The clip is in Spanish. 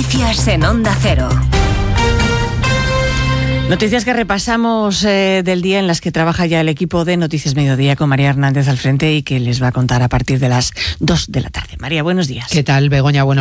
Noticias en Onda Cero. Noticias que repasamos del día en las que trabaja ya el equipo de Noticias Mediodía con María Hernández al frente y que les va a contar a partir de las 2 de la tarde. María, buenos días. ¿Qué tal, Begoña? Buenos